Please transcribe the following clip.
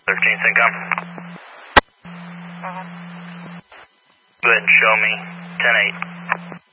13 Syncom. Go ahead and show me 10-8.